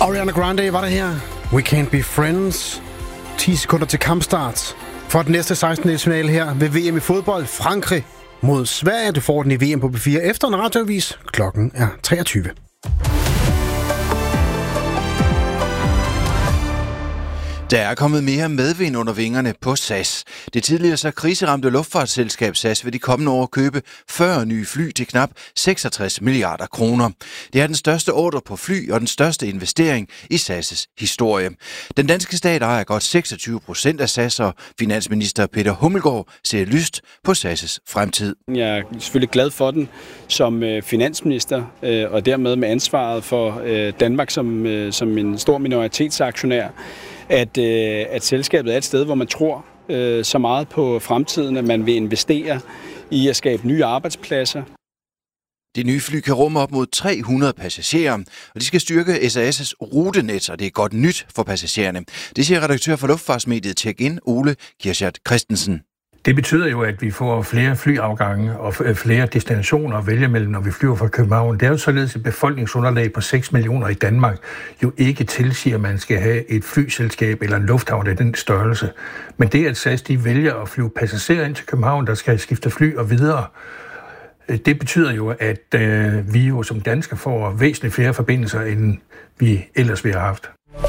Ariana Grande var det her. We Can't Be Friends. 10 sekunder til kampstart. For den næste 16. finale her ved VM i fodbold. Frankrig mod Sverige. Du får den i VM på B4 efter en radioavis. Klokken er 23. Der er kommet mere medvind under vingerne på SAS. Det tidligere så kriseramte luftfartsselskab SAS vil de kommende år købe 40 nye fly til knap 66 milliarder kroner. Det er den største ordre på fly og den største investering i SAS' historie. Den danske stat ejer godt 26% af SAS, og finansminister Peter Hummelgaard ser lyst på SAS' fremtid. Jeg er selvfølgelig glad for den som finansminister, og dermed med ansvaret for Danmark som en stor minoritetsaktionær. At selskabet er et sted, hvor man tror så meget på fremtiden, at man vil investere i at skabe nye arbejdspladser. Det nye fly kan rumme op mod 300 passagerer, og de skal styrke SAS' rutenet, og det er godt nyt for passagererne. Det siger redaktør for luftfartsmediet Check-in, Ole Kirchert Christensen. Det betyder jo, at vi får flere flyafgange og flere destinationer at vælge mellem, når vi flyver fra København. Det er jo således et befolkningsunderlag på 6 millioner i Danmark jo ikke tilsiger, at man skal have et flyselskab eller en lufthavn af den størrelse. Men det, at SAS de vælger at flyve passagerer ind til København, der skal skifte fly og videre, det betyder jo, at vi jo som danskere får væsentligt flere forbindelser, end vi ellers ville have haft.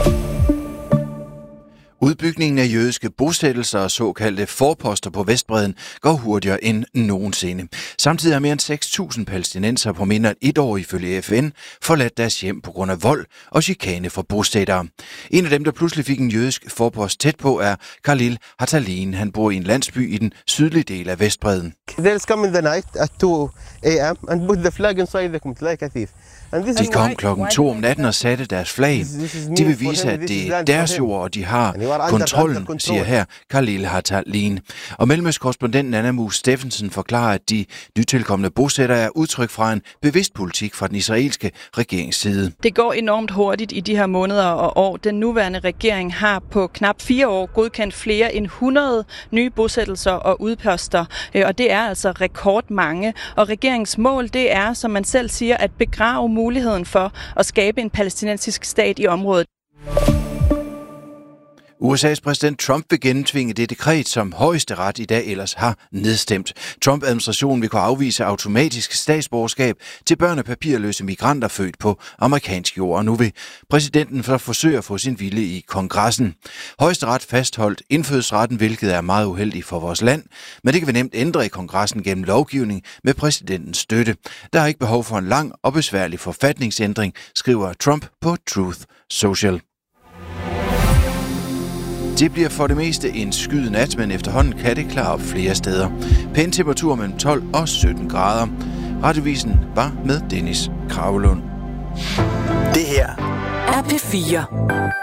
Udbygningen af jødiske bosættelser og såkaldte forposter på Vestbredden går hurtigere end nogensinde. Samtidig har mere end 6.000 palæstinenser på mindre end et år ifølge FN forladt deres hjem på grund af vold og chikane fra bosættere. En af dem, der pludselig fik en jødisk forpost tæt på, er Khalil Hatalin. Han bor i en landsby i den sydlige del af Vestbredden. They'll come in the night at 2 a.m. and put the flag inside the community like a thief. De kom klokken 2 om natten og satte deres flag. De vil vise, at det er deres jord, og de har kontrollen, siger her Khalil Hatalin. Og mellemøstkorrespondenten Anna Mus Steffensen forklarer, at de nytilkommende bosættere er udtryk fra en bevidst politik fra den israelske regerings side. Det går enormt hurtigt i de her måneder og år. Den nuværende regering har på knap 4 år godkendt flere end 100 nye bosættelser og udposter, og det er altså rekordmange. Og regeringens mål, det er, som man selv siger, at begrave muligheden for at skabe en palæstinensisk stat i området. USA's præsident Trump vil gennemtvinge det dekret, som højesteret i dag ellers har nedstemt. Trump-administrationen vil kunne afvise automatisk statsborgerskab til børn af papirløse migranter født på amerikansk jord, og nu vil præsidenten forsøge at få sin vilje i kongressen. Højesteret fastholdt indfødsretten, hvilket er meget uheldigt for vores land, men det kan vi nemt ændre i kongressen gennem lovgivning med præsidentens støtte. Der er ikke behov for en lang og besværlig forfatningsændring, skriver Trump på Truth Social. Det bliver for det meste en skyet nat, men efterhånden kan det klare op flere steder. Pæn temperatur mellem 12 og 17 grader. Radiovisen var med Dennis Kravelund. Det her er P4.